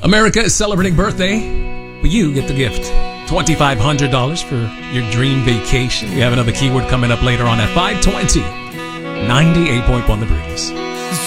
America is celebrating birthday, but you get the gift. $2,500 for your dream vacation. We have another keyword coming up later on at 5:20. 98.1 The Breeze.